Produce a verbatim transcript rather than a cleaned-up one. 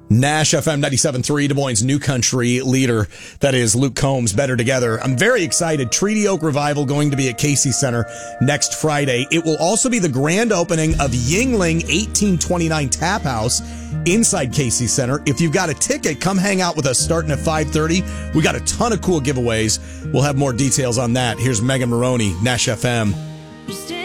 Nash F M ninety-seven point three, Des Moines' new country leader. That is Luke Combs, Better Together. I'm very excited. Treaty Oak Revival going to be at Casey Center next Friday. It will also be the grand opening of Yingling eighteen twenty-nine Tap House inside Casey Center. If you've got a ticket, come hang out with us starting at five thirty. We got a ton of cool giveaways. We'll have more details on that. Here's Megan Maroney, Nash F M.